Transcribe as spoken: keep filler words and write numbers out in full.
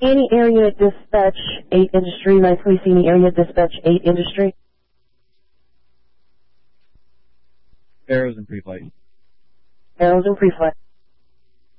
Any area dispatch eight industry, nine police, any area dispatch eight industry. Arrows and pre-flight. Arrows and pre-flight.